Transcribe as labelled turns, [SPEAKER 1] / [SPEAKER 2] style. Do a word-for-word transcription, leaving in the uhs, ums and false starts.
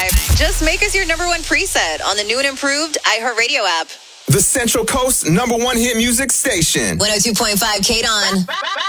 [SPEAKER 1] Just make us your number one preset on the new and improved iHeartRadio app.
[SPEAKER 2] The Central Coast number one hit music station.
[SPEAKER 3] one oh two point five K D O N.